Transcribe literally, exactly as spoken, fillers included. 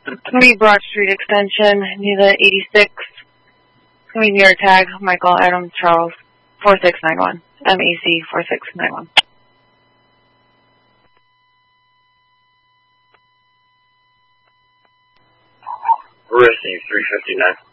It's going to be Broad Street Extension, Nila eighty-six. It's going to be mirror tag, Michael Adam Charles, four six nine one. M A C four six nine one. Receive three fifty-nine.